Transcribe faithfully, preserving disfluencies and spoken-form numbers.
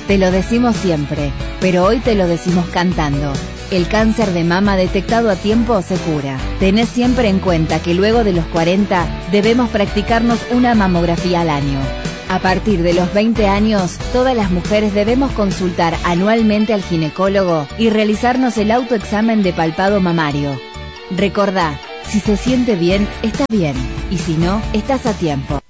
Te lo decimos siempre, pero hoy te lo decimos cantando. El cáncer de mama detectado a tiempo se cura. Tenés siempre en cuenta que luego de los cuarenta debemos practicarnos una mamografía al año. A partir de los veinte años, todas las mujeres debemos consultar anualmente al ginecólogo y realizarnos el autoexamen de palpado mamario. Recordá, si se siente bien, está bien, y si no, estás a tiempo.